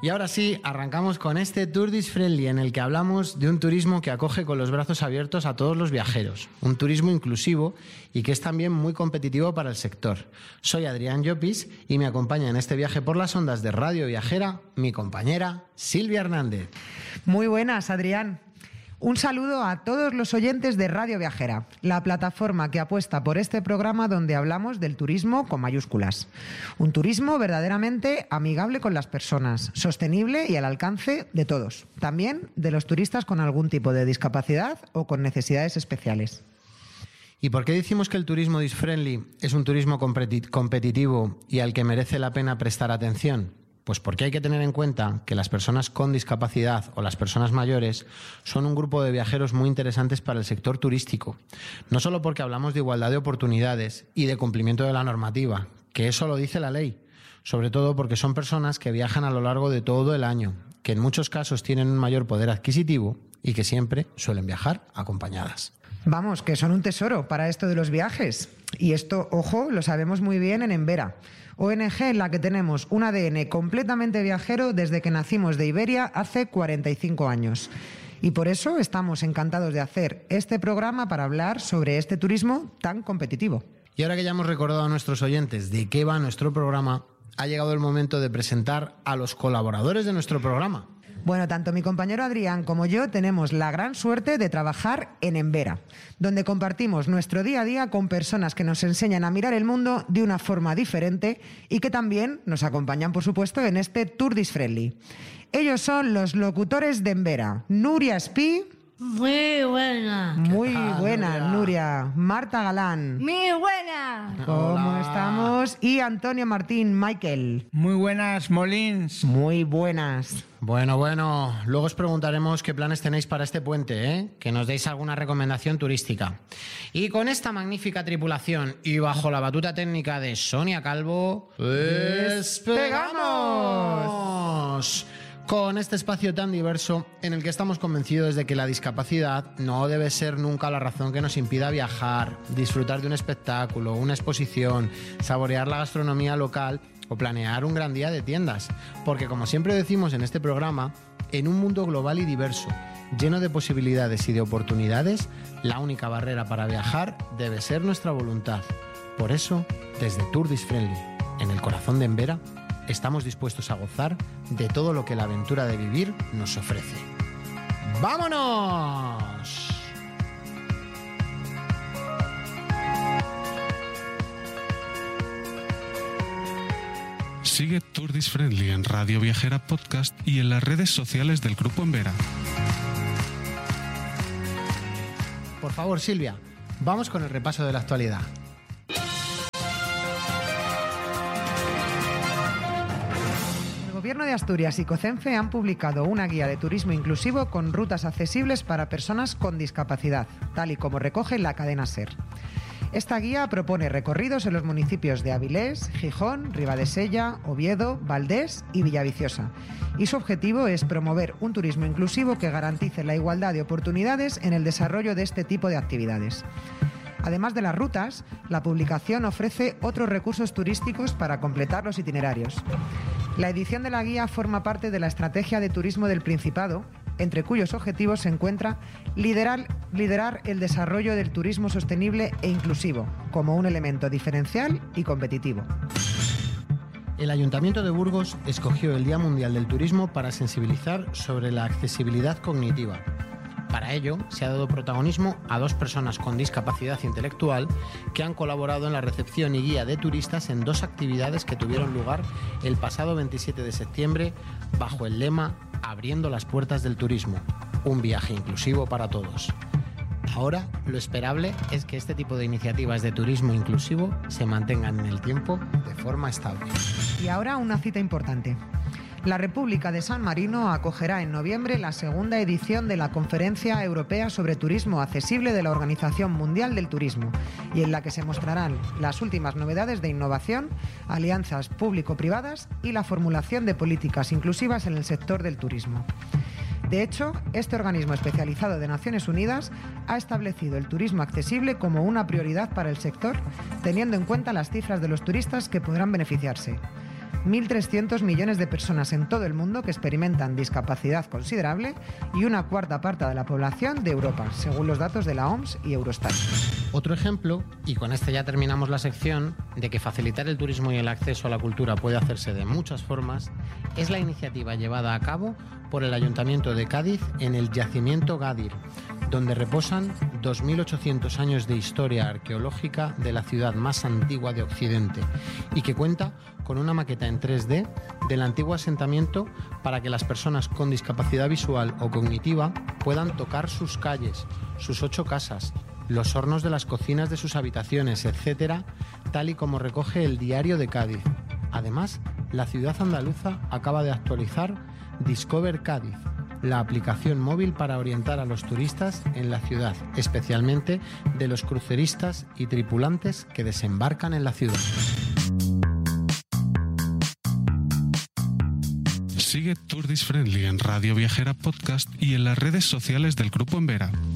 Y ahora sí, arrancamos con este Tourist Friendly en el que hablamos de un turismo que acoge con los brazos abiertos a todos los viajeros, un turismo inclusivo y que es también muy competitivo para el sector. Soy Adrián Llopis y me acompaña en este viaje por las ondas de Radio Viajera mi compañera Silvia Hernández. Muy buenas, Adrián. Un saludo a todos los oyentes de Radio Viajera, la plataforma que apuesta por este programa donde hablamos del turismo con mayúsculas. Un turismo verdaderamente amigable con las personas, sostenible y al alcance de todos, también de los turistas con algún tipo de discapacidad o con necesidades especiales. ¿Y por qué decimos que el turismo disfriendly es un turismo competitivo y al que merece la pena prestar atención? Pues porque hay que tener en cuenta que las personas con discapacidad o las personas mayores son un grupo de viajeros muy interesantes para el sector turístico. No solo porque hablamos de igualdad de oportunidades y de cumplimiento de la normativa, que eso lo dice la ley, sobre todo porque son personas que viajan a lo largo de todo el año, que en muchos casos tienen un mayor poder adquisitivo y que siempre suelen viajar acompañadas. Vamos, que son un tesoro para esto de los viajes. Y esto, ojo, lo sabemos muy bien en Envera, ONG en la que tenemos un ADN completamente viajero desde que nacimos de Iberia hace 45 años. Y por eso estamos encantados de hacer este programa para hablar sobre este turismo tan competitivo. Y ahora que ya hemos recordado a nuestros oyentes de qué va nuestro programa, ha llegado el momento de presentar a los colaboradores de nuestro programa. Bueno, tanto mi compañero Adrián como yo tenemos la gran suerte de trabajar en Envera, donde compartimos nuestro día a día con personas que nos enseñan a mirar el mundo de una forma diferente y que también nos acompañan, por supuesto, en este Tourist Friendly. Ellos son los locutores de Envera, Nuria Espí. Muy buena. Muy buena, Nuria. Marta Galán. Muy buena. ¿Cómo Hola. estamos? Y Antonio Martín Michael. Muy buenas, Molins. Muy buenas. Bueno, luego os preguntaremos qué planes tenéis para este puente, que nos deis alguna recomendación turística. Y con esta magnífica tripulación y bajo la batuta técnica de Sonia Calvo, ¡despegamos! Con este espacio tan diverso en el que estamos convencidos de que la discapacidad no debe ser nunca la razón que nos impida viajar, disfrutar de un espectáculo, una exposición, saborear la gastronomía local o planear un gran día de tiendas. Porque como siempre decimos en este programa, en un mundo global y diverso, lleno de posibilidades y de oportunidades, la única barrera para viajar debe ser nuestra voluntad. Por eso, desde Tourist Friendly, en el corazón de Envera, estamos dispuestos a gozar de todo lo que la aventura de vivir nos ofrece. ¡Vámonos! Sigue Tourist Friendly en Radio Viajera Podcast y en las redes sociales del Grupo Envera. Por favor, Silvia, vamos con el repaso de la actualidad. El Gobierno de Asturias y COCENFE han publicado una guía de turismo inclusivo con rutas accesibles para personas con discapacidad, tal y como recoge la cadena SER. Esta guía propone recorridos en los municipios de Avilés, Gijón, Ribadesella, Oviedo, Valdés y Villaviciosa. Y su objetivo es promover un turismo inclusivo que garantice la igualdad de oportunidades en el desarrollo de este tipo de actividades. Además de las rutas, la publicación ofrece otros recursos turísticos para completar los itinerarios. La edición de la guía forma parte de la Estrategia de Turismo del Principado, entre cuyos objetivos se encuentra liderar el desarrollo del turismo sostenible e inclusivo, como un elemento diferencial y competitivo. El Ayuntamiento de Burgos escogió el Día Mundial del Turismo para sensibilizar sobre la accesibilidad cognitiva. Para ello, se ha dado protagonismo a 2 personas con discapacidad intelectual que han colaborado en la recepción y guía de turistas en 2 actividades que tuvieron lugar el pasado 27 de septiembre bajo el lema Abriendo las puertas del turismo, un viaje inclusivo para todos. Ahora, lo esperable es que este tipo de iniciativas de turismo inclusivo se mantengan en el tiempo de forma estable. Y ahora una cita importante. La República de San Marino acogerá en noviembre la segunda edición de la Conferencia Europea sobre Turismo Accesible de la Organización Mundial del Turismo, y en la que se mostrarán las últimas novedades de innovación, alianzas público-privadas y la formulación de políticas inclusivas en el sector del turismo. De hecho, este organismo especializado de Naciones Unidas ha establecido el turismo accesible como una prioridad para el sector, teniendo en cuenta las cifras de los turistas que podrán beneficiarse. 1.300 millones de personas en todo el mundo que experimentan discapacidad considerable y una cuarta parte de la población de Europa, según los datos de la OMS y Eurostat. Otro ejemplo, y con este ya terminamos la sección, de que facilitar el turismo y el acceso a la cultura puede hacerse de muchas formas, es la iniciativa llevada a cabo por el Ayuntamiento de Cádiz en el Yacimiento Gadir, donde reposan 2.800 años de historia arqueológica de la ciudad más antigua de Occidente y que cuenta con una maqueta en 3D del antiguo asentamiento para que las personas con discapacidad visual o cognitiva puedan tocar sus calles, sus 8 casas, los hornos de las cocinas de sus habitaciones, etcétera, tal y como recoge el Diario de Cádiz. Además, la ciudad andaluza acaba de actualizar Discover Cádiz, la aplicación móvil para orientar a los turistas en la ciudad, especialmente de los cruceristas y tripulantes que desembarcan en la ciudad. Sigue Tourist Friendly en Radio Viajera Podcast y en las redes sociales del Grupo Embera.